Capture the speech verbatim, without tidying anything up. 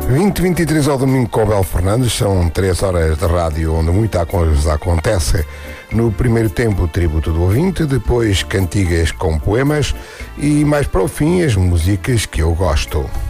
vinte, vinte e três ao domingo com o Bel Fernandes, são três horas de rádio onde muita coisa acontece. No primeiro tempo, o tributo do ouvinte, depois cantigas com poemas e mais para o fim as músicas que eu gosto.